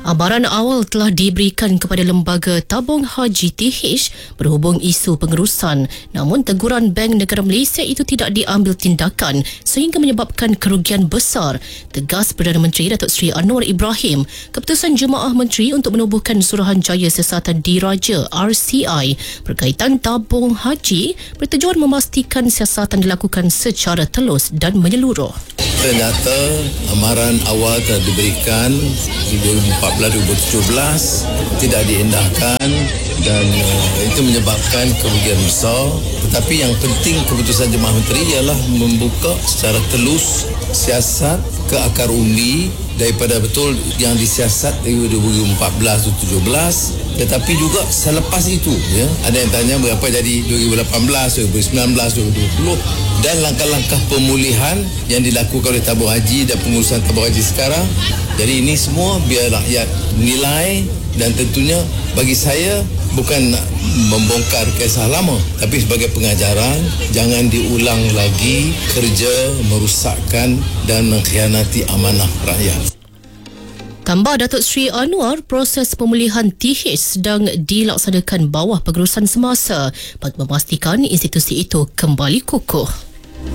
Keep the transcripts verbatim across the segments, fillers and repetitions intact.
Amaran awal telah diberikan kepada Lembaga Tabung Haji T H berhubung isu pengerusan, namun teguran Bank Negara Malaysia itu tidak diambil tindakan sehingga menyebabkan kerugian besar. Tegas Perdana Menteri Datuk Seri Anwar Ibrahim, keputusan Jemaah Menteri untuk menubuhkan Suruhanjaya Siasatan Diraja R C I berkaitan tabung haji bertujuan memastikan siasatan dilakukan secara telus dan menyeluruh. Ternyata amaran awal telah diberikan di dua ribu empat belas dua ribu tujuh belas tidak diendahkan dan uh, itu menyebabkan kerugian besar. Tetapi yang penting keputusan Jemaah Menteri ialah membuka secara telus siasat ke akar umbi daripada betul yang disiasat dari dua ribu empat belas dua ribu tujuh belas, tetapi juga selepas itu ya, ada yang tanya berapa jadi dua ribu lapan belas, dua ribu sembilan belas, dua ribu dua puluh, dan langkah-langkah pemulihan yang dilakukan oleh tabung haji dan pengurusan tabung haji sekarang. Jadi ini semua biar rakyat nilai, dan tentunya bagi saya bukan nak membongkar kisah lama, tapi sebagai pengajaran jangan diulang lagi kerja merosakkan dan mengkhianati amanah rakyat. Tambah Datuk Seri Anwar, proses pemulihan T H sedang dilaksanakan bawah pengurusan semasa bagi memastikan institusi itu kembali kukuh.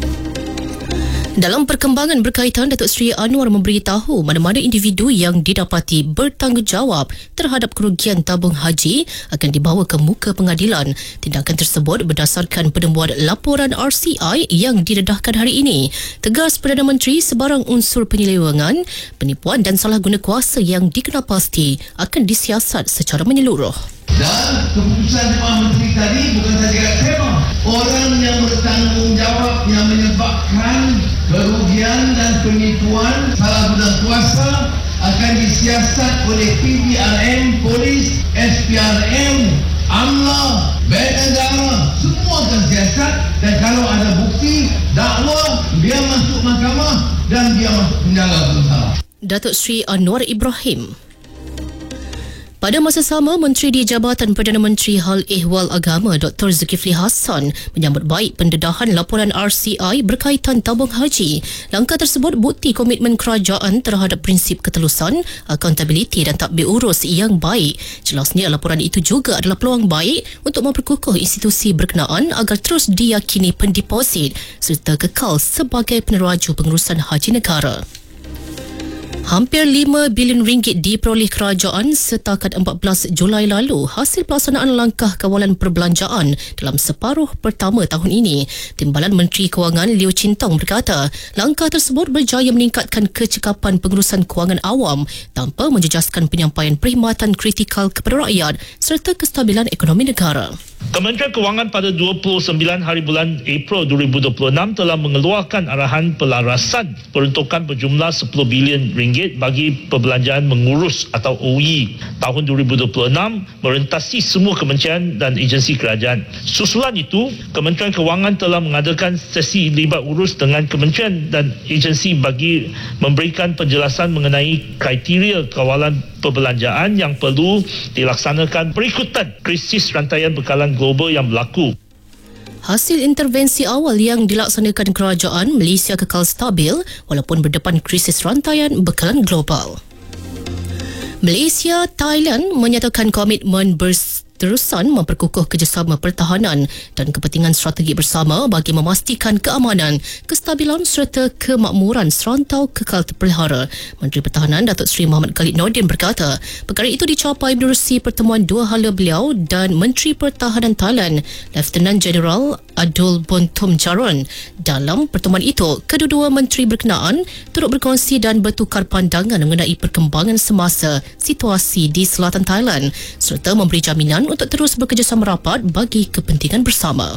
Dalam perkembangan berkaitan, Datuk Seri Anwar memberitahu mana-mana individu yang didapati bertanggungjawab terhadap kerugian tabung haji akan dibawa ke muka pengadilan. Tindakan tersebut berdasarkan penemuan laporan R C I yang didedahkan hari ini. Tegas Perdana Menteri, sebarang unsur penyelewengan, penipuan dan salah guna kuasa yang dikenal pasti akan disiasat secara menyeluruh. Dan keputusan Jemaah Menteri tadi bukan saja tema orang yang bertanggungjawab yang menyebabkan kerugian dan penipuan salah guna kuasa akan disiasat oleh P B R M, Polis, S P R M, AMLA, Bank Negara, semua akan siasat. Dan kalau ada bukti dakwa, dia masuk mahkamah dan dia masuk penjara bersalah. Datuk Seri Anwar Ibrahim. Pada masa sama, Menteri di Jabatan Perdana Menteri Hal Ehwal Agama Doktor Zulkifli Hassan menyambut baik pendedahan laporan R C I berkaitan tabung haji. Langkah tersebut bukti komitmen kerajaan terhadap prinsip ketelusan, akuntabiliti dan tadbir urus yang baik. Jelasnya laporan itu juga adalah peluang baik untuk memperkukuh institusi berkenaan agar terus diyakini pendeposit serta kekal sebagai peneraju pengurusan haji negara. Hampir lima bilion ringgit diperoleh kerajaan setakat empat belas Julai lalu hasil pelaksanaan langkah kawalan perbelanjaan dalam separuh pertama tahun ini. Timbalan Menteri Kewangan Leo Chin Tong berkata, langkah tersebut berjaya meningkatkan kecekapan pengurusan kewangan awam tanpa menjejaskan penyampaian perkhidmatan kritikal kepada rakyat serta kestabilan ekonomi negara. Kementerian Kewangan pada dua puluh sembilan hari bulan April dua ribu dua puluh enam telah mengeluarkan arahan pelarasan peruntukan berjumlah sepuluh bilion ringgit bagi perbelanjaan mengurus atau O E tahun dua ribu dua puluh enam merentasi semua kementerian dan agensi kerajaan. Susulan itu, Kementerian Kewangan telah mengadakan sesi libat urus dengan kementerian dan agensi bagi memberikan penjelasan mengenai kriteria kawalan perbelanjaan yang perlu dilaksanakan berikutan krisis rantaian bekalan global yang berlaku. Hasil intervensi awal yang dilaksanakan kerajaan, Malaysia kekal stabil walaupun berdepan krisis rantaian bekalan global. Malaysia, Thailand menyatakan komitmen berterusan memperkukuh kerjasama pertahanan dan kepentingan strategi bersama bagi memastikan keamanan, kestabilan serta kemakmuran serantau kekal terpelihara. Menteri Pertahanan Datuk Seri Muhammad Khalid Nordin berkata, perkara itu dicapai menerusi pertemuan dua hala beliau dan Menteri Pertahanan Thailand, Lieutenant General Adul Bontum Jaron. Dalam pertemuan itu, kedua-dua menteri berkenaan turut berkongsi dan bertukar pandangan mengenai perkembangan semasa situasi di selatan Thailand serta memberi jaminan untuk terus bekerjasama rapat bagi kepentingan bersama.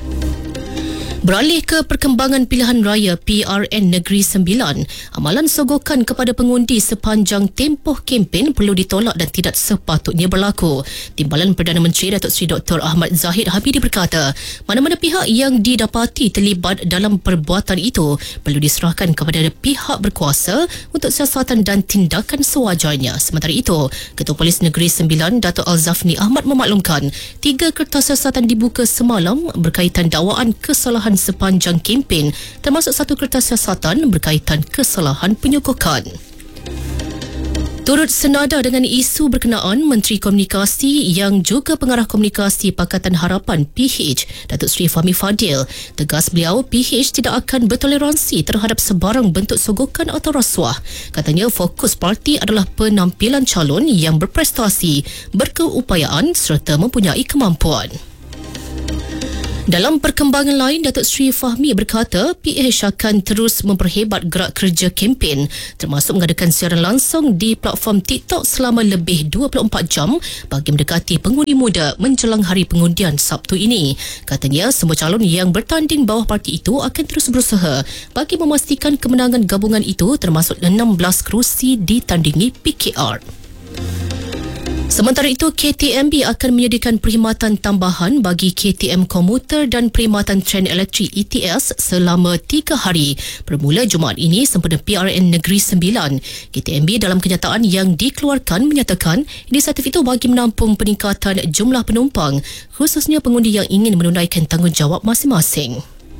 Beralih ke perkembangan pilihan raya P R N Negeri Sembilan, amalan sogokan kepada pengundi sepanjang tempoh kempen perlu ditolak dan tidak sepatutnya berlaku. Timbalan Perdana Menteri Datuk Seri Doktor Ahmad Zahid Habibie berkata, mana-mana pihak yang didapati terlibat dalam perbuatan itu perlu diserahkan kepada pihak berkuasa untuk siasatan dan tindakan sewajarnya. Sementara itu, Ketua Polis Negeri Sembilan Datuk Al-Zafni Ahmad memaklumkan tiga kertas siasatan dibuka semalam berkaitan dakwaan kesalahan sepanjang kempen, termasuk satu kertas siasatan berkaitan kesalahan penyogokan. Turut senada dengan isu berkenaan, Menteri Komunikasi yang juga Pengarah Komunikasi Pakatan Harapan P H, Datuk Seri Fahmi Fadil, tegas beliau P H tidak akan bertoleransi terhadap sebarang bentuk sogokan atau rasuah. Katanya fokus parti adalah penampilan calon yang berprestasi, berkeupayaan serta mempunyai kemampuan. Dalam perkembangan lain, Datuk Seri Fahmi berkata P H akan terus memperhebat gerak kerja kempen termasuk mengadakan siaran langsung di platform TikTok selama lebih dua puluh empat jam bagi mendekati pengundi muda menjelang hari pengundian Sabtu ini. Katanya semua calon yang bertanding bawah parti itu akan terus berusaha bagi memastikan kemenangan gabungan itu termasuk enam belas kerusi ditandingi P K R. Sementara itu, K T M B akan menyediakan perkhidmatan tambahan bagi K T M komuter dan perkhidmatan tren elektrik E T S selama tiga hari bermula Jumaat ini sempena P R N Negeri Sembilan. K T M B dalam kenyataan yang dikeluarkan menyatakan inisiatif itu bagi menampung peningkatan jumlah penumpang, khususnya pengundi yang ingin menunaikan tanggungjawab masing-masing.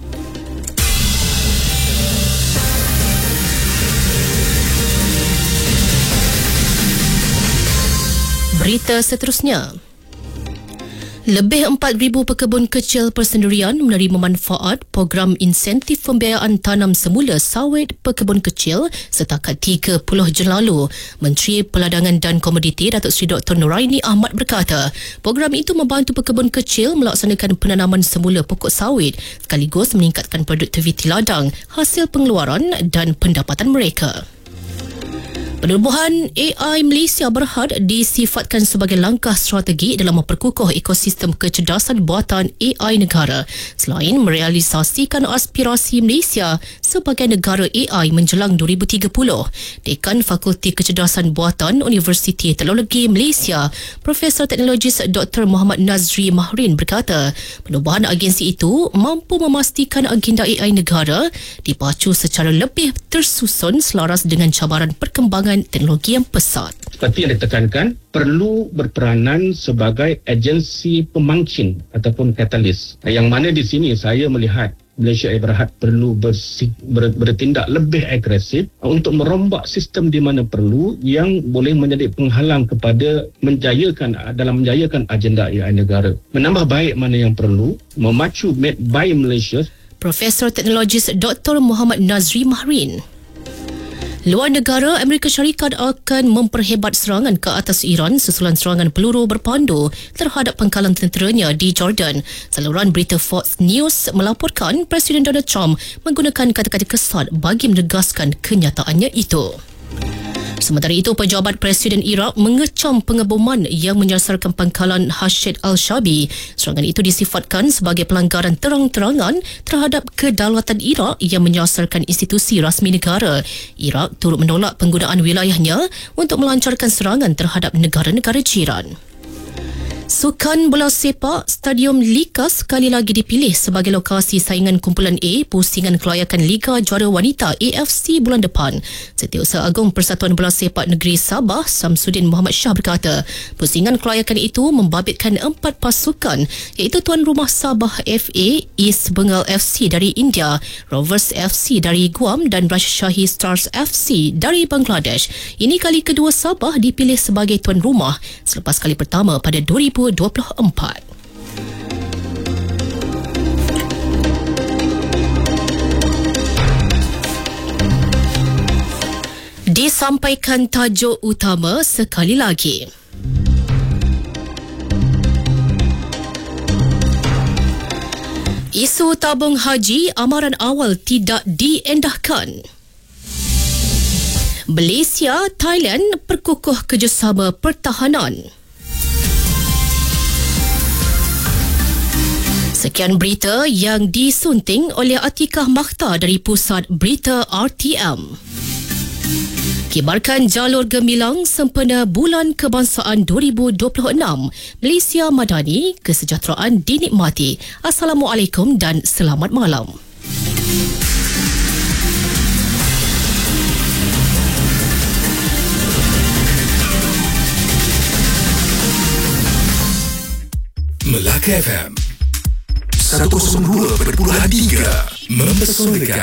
Berita seterusnya. Lebih empat ribu pekebun kecil persendirian menerima manfaat program insentif pembiayaan tanam semula sawit pekebun kecil setakat tiga puluh Jun lalu. Menteri Peladangan dan Komoditi Datuk Seri Doktor Nuraini Ahmad berkata, program itu membantu pekebun kecil melaksanakan penanaman semula pokok sawit sekaligus meningkatkan produktiviti ladang, hasil pengeluaran dan pendapatan mereka. Penubuhan A I Malaysia Berhad disifatkan sebagai langkah strategi dalam memperkukuh ekosistem kecerdasan buatan A I negara selain merealisasikan aspirasi Malaysia sebagai negara A I menjelang dua ribu tiga puluh. Dekan Fakulti Kecerdasan Buatan Universiti Teknologi Malaysia, Profesor Teknologis Doktor Muhammad Nazri Mahrin berkata, penubuhan agensi itu mampu memastikan agenda A I negara dipacu secara lebih tersusun selaras dengan cabaran perkembangan teknologi yang pesat. Seperti yang ditekankan, perlu berperanan sebagai agensi pemangkin ataupun katalis. Yang mana di sini saya melihat Malaysia Berhad perlu bersi, ber, bertindak lebih agresif untuk merombak sistem di mana perlu yang boleh menjadi penghalang kepada menjayakan dalam menjayakan agenda A I negara. Menambah baik mana yang perlu, memacu Made by Malaysia. Profesor Teknologis Doktor Muhammad Nazri Mahrin. Luar negara, Amerika Syarikat akan memperhebat serangan ke atas Iran susulan serangan peluru berpandu terhadap pangkalan tenteranya di Jordan. Saluran berita Fox News melaporkan Presiden Donald Trump menggunakan kata-kata kesat bagi menegaskan kenyataannya itu. Sementara itu, pejabat Presiden Iraq mengecam pengeboman yang menyasarkan pangkalan Hashid al-Shabi. Serangan itu disifatkan sebagai pelanggaran terang-terangan terhadap kedaulatan Iraq yang menyasarkan institusi rasmi negara. Iraq turut menolak penggunaan wilayahnya untuk melancarkan serangan terhadap negara-negara jiran. Sukan bola sepak, Stadium Likas sekali lagi dipilih sebagai lokasi saingan kumpulan A pusingan kelayakan Liga Juara Wanita A F C bulan depan. Setiausaha Agung Persatuan Bola Sepak Negeri Sabah, Samsudin Muhammad Shah berkata, pusingan kelayakan itu membabitkan empat pasukan iaitu tuan rumah Sabah F A, East Bengal F C dari India, Rovers F C dari Guam dan Rajshahi Stars F C dari Bangladesh. Ini kali kedua Sabah dipilih sebagai tuan rumah selepas kali pertama pada dua ribu dua puluh empat. Disampaikan tajuk utama sekali lagi. Isu tabung haji amaran awal tidak diendahkan. Malaysia, Thailand perkukuh kerjasama pertahanan. Sekian berita yang disunting oleh Atikah Makhtar dari Pusat Berita R T M. Kibarkan jalur gemilang sempena Bulan Kebangsaan dua ribu dua puluh enam. Malaysia Madani, kesejahteraan dinikmati. Assalamualaikum dan selamat malam. Melaka F M seratus dua perpuluhan tiga mempesonakan.